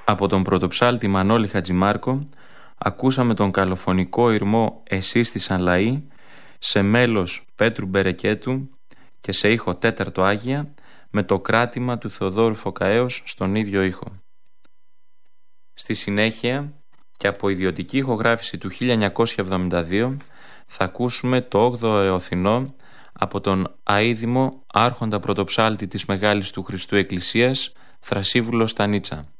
Από τον πρωτοψάλτη Μανώλη Χατζημάρκο ακούσαμε τον καλοφωνικό ηρμό «Εσύστησαν λαοί» σε μέλος Πέτρου Μπερεκέτου και σε ήχο τέταρτο Άγια με το κράτημα του Θεοδόρου Φωκαέως στον ίδιο ήχο. Στη συνέχεια και από ιδιωτική ηχογράφηση του 1972 θα ακούσουμε το 8ο Εωθινό από τον αείδημο άρχοντα πρωτοψάλτη της Μεγάλης του Χριστού Εκκλησίας Θρασίβουλο Στανίτσα.